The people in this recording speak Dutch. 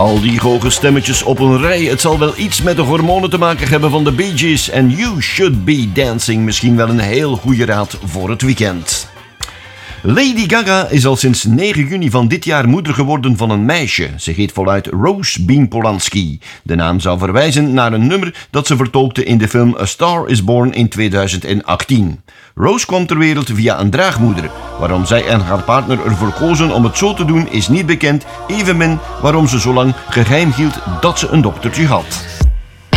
Al die hoge stemmetjes op een rij, het zal wel iets met de hormonen te maken hebben van de Bee Gees en You Should Be Dancing misschien wel een heel goede raad voor het weekend. Lady Gaga is al sinds 9 juni van dit jaar moeder geworden van een meisje. Ze heet voluit Rose Bean Polanski. De naam zou verwijzen naar een nummer dat ze vertolkte in de film A Star is Born in 2018. Rose kwam ter wereld via een draagmoeder. Waarom zij en haar partner ervoor kozen om het zo te doen is niet bekend, evenmin waarom ze zo lang geheim hield dat ze een dochtertje had.